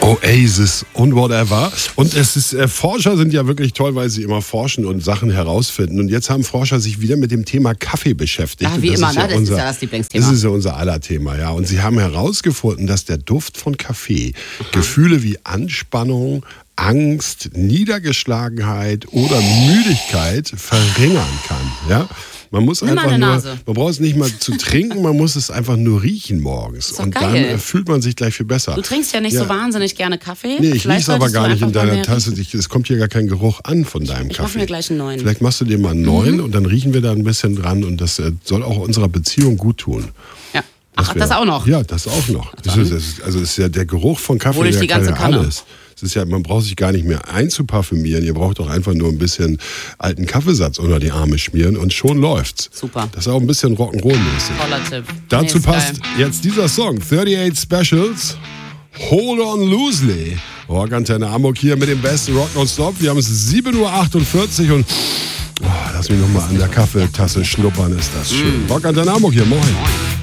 Oasis und whatever. Und es ist, Forscher sind ja wirklich toll, weil sie immer forschen und Sachen herausfinden. Und jetzt haben Forscher sich wieder mit dem Thema Kaffee beschäftigt. Ja, wie immer, ne? Das ist ja das Lieblingsthema. Das ist ja unser aller Thema, ja. Und sie haben herausgefunden, dass der Duft von Kaffee Gefühle wie Anspannung, Angst, Niedergeschlagenheit oder Müdigkeit verringern kann, ja. Man muss Nimm einfach mal eine nur, Nase. man braucht es nicht mal zu trinken, man muss es einfach nur riechen morgens. Ist doch Und geil. dann fühlt man sich gleich viel besser. Du trinkst ja nicht so wahnsinnig gerne Kaffee. Nee, ich Vielleicht riech's aber solltest du gar nicht in einfach mal deiner mehr Tasse. riechen. Es kommt hier gar kein Geruch an von deinem Ich Kaffee. mache mir gleich einen neuen. Vielleicht machst du dir mal einen neuen und dann riechen wir da ein bisschen dran und das soll auch unserer Beziehung gut tun. Ja. Ach, das auch noch? Ja, das auch noch. Das ist ja der Geruch von Kaffee, Hol ich die ganze Kanne. alles. Es ist ja, man braucht sich gar nicht mehr einzuparfümieren. Ihr braucht doch einfach nur ein bisschen alten Kaffeesatz unter die Arme schmieren und schon läuft's. Super. Das ist auch ein bisschen Rock'n'Roll-mäßig. Toller Tipp. Dazu ist passt geil. jetzt dieser Song, 38 Specials, Hold On Loosely. Rockantenne Amok hier mit dem besten Rock Non-Stop. Wir haben es 7:48 Uhr und lass mich nochmal an der Kaffeetasse schnuppern, ist das schön. Rockantenne Amok hier, moin.